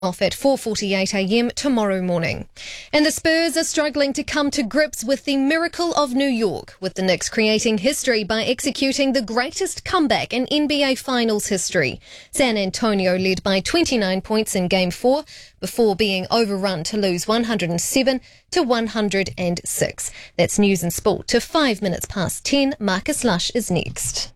Off at 4:48am tomorrow morning. And the Spurs are struggling to come to grips with the miracle of New York, with the Knicks creating history by executing the greatest comeback in NBA Finals history. San Antonio led by 29 points in Game 4 before being overrun to lose 107-106. That's news and sport to 5 minutes past 10. Marcus Lush is next.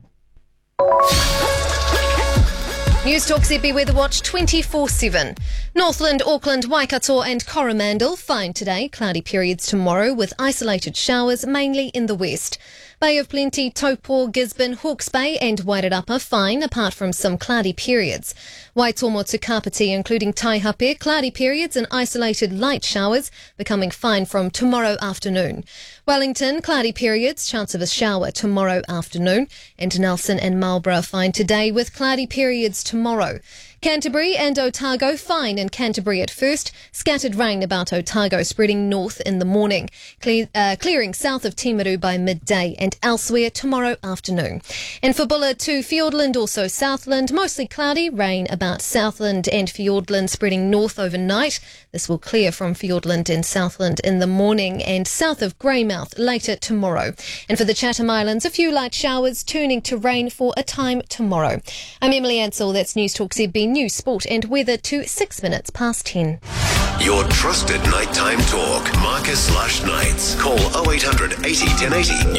News Talk ZB Weather Watch 24/7. Northland, Auckland, Waikato and Coromandel fine today. Cloudy periods tomorrow with isolated showers mainly in the west. Bay of Plenty, Taupo, Gisborne, Hawke's Bay and Wairarapa fine apart from some cloudy periods. Waitomo to Kapiti including Taihape, cloudy periods and isolated light showers becoming fine from tomorrow afternoon. Wellington, cloudy periods, chance of a shower tomorrow afternoon. And Nelson and Marlborough fine today with cloudy periods tomorrow. Canterbury and Otago fine in Canterbury at first. Scattered rain about Otago spreading north in the morning. Clearing south of Timaru by midday and elsewhere tomorrow afternoon. And for Bulla to Fiordland, also Southland, mostly cloudy, rain about Southland and Fiordland spreading north overnight. This will clear from Fiordland and Southland in the morning and south of Greymouth later tomorrow. And for the Chatham Islands, a few light showers turning to rain for a time tomorrow. I'm Emily Ansell, that's News Talk ZB News, Sport and Weather to 6 minutes past 10. Your trusted nighttime talk. Marcus Lush Nights. Call 0800 80 1080.